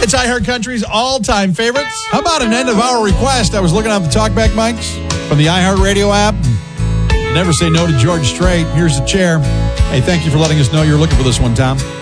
It's iHeart Country's all-time favorites. How about an end-of-hour request? I was looking at the talkback mics from the iHeart Radio app. Never say no to George Strait. Here's the chair. Hey, thank you for letting us know you're looking for this one, Tom.